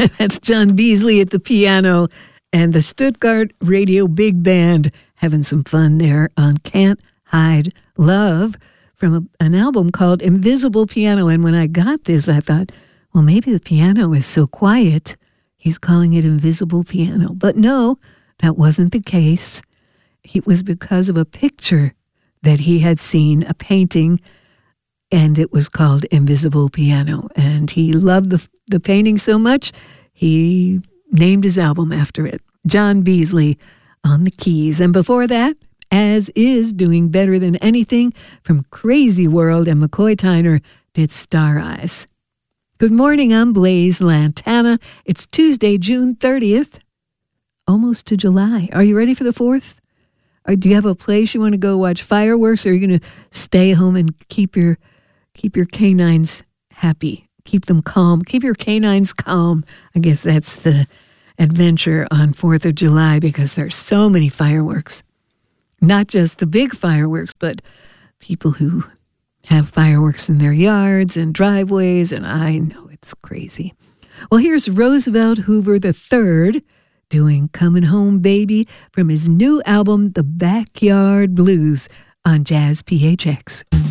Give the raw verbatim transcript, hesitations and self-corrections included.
That's John Beasley at the piano and the Stuttgart Radio Big Band having some fun there on Can't Hide Love from a, an album called Invisible Piano. And when I got this, I thought, well, maybe the piano is so quiet, he's calling it Invisible Piano. But no, that wasn't the case. It was because of a picture that he had seen, a painting, and it was called Invisible Piano. And he loved the, the painting so much, he named his album after it. John Beasley on the keys. And before that, As Is, doing Better Than Anything from Crazy World, and McCoy Tyner did Star Eyes. Good morning, I'm Blaze Lantana. It's Tuesday, June thirtieth, almost to July. Are you ready for the fourth? Or do you have a place you want to go watch fireworks, or are you going to stay home and keep your keep your canines happy? Keep them calm. Keep your canines calm. I guess that's the adventure on fourth of July, because there's so many fireworks. Not just the big fireworks, but people who have fireworks in their yards and driveways, and I know it's crazy. Well, here's Roosevelt Hoover the third doing Coming Home Baby from his new album, The Backyard Blues, on Jazz P H X.